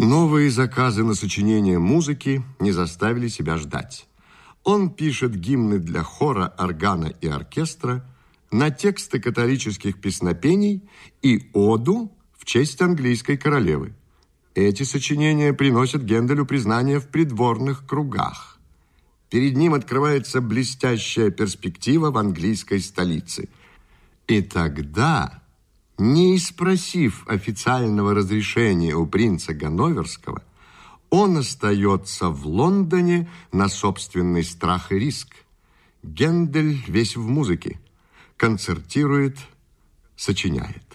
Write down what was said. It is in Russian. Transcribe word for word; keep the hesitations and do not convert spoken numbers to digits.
Новые заказы на сочинение музыки не заставили себя ждать. Он пишет гимны для хора, органа и оркестра, на тексты католических песнопений и оду в честь английской королевы. Эти сочинения приносят Генделю признание в придворных кругах. Перед ним открывается блестящая перспектива в английской столице. И тогда, не спросив официального разрешения у принца Ганноверского, он остается в Лондоне на собственный страх и риск. Гендель весь в музыке, концертирует, сочиняет.